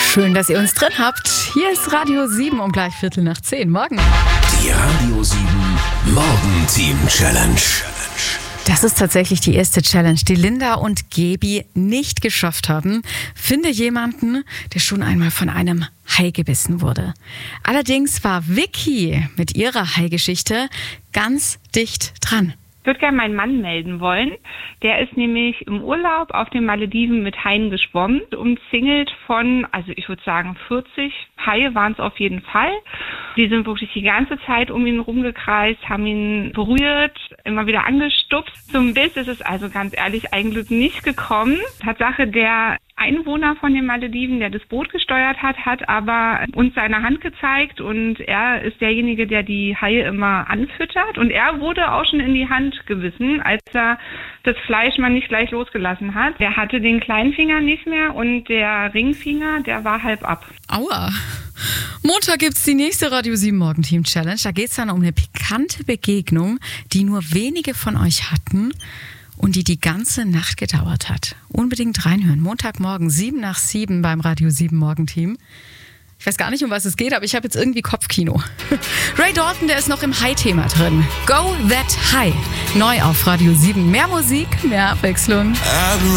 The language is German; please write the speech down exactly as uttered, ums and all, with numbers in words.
Schön, dass ihr uns drin habt. Hier ist Radio sieben um gleich Viertel nach zehn. Morgen. Die Radio sieben Morgenteam Challenge. Das ist tatsächlich die erste Challenge, die Linda und Gebi nicht geschafft haben. Finde jemanden, der schon einmal von einem Hai gebissen wurde. Allerdings war Vicky mit ihrer Hai-Geschichte ganz dicht dran. Ich würde gerne meinen Mann melden wollen. Der ist nämlich im Urlaub auf den Malediven mit Haien geschwommen, umzingelt von, also ich würde sagen vierzig Haie waren es auf jeden Fall. Die sind wirklich die ganze Zeit um ihn rumgekreist, haben ihn berührt, immer wieder angestupst. Zum Biss ist es also ganz ehrlich eigentlich nicht gekommen. Tatsache, der Einwohner von den Malediven, der das Boot gesteuert hat, hat aber uns seine Hand gezeigt und er ist derjenige, der die Haie immer anfüttert und er wurde auch schon in die Hand gebissen, als er das Fleisch mal nicht gleich losgelassen hat. Der hatte den kleinen Finger nicht mehr und der Ringfinger, der war halb ab. Aua. Montag gibt's die nächste Radio sieben Morgenteam Challenge. Da geht's dann um eine pikante Begegnung, die nur wenige von euch hatten und die die ganze Nacht gedauert hat. Unbedingt reinhören. Montagmorgen sieben nach sieben beim Radio sieben Morgenteam. Ich weiß gar nicht, um was es geht, aber ich habe jetzt irgendwie Kopfkino. Ray Dalton, der ist noch im High-Thema drin. Go That High. Neu auf Radio sieben. Mehr Musik, mehr Abwechslung.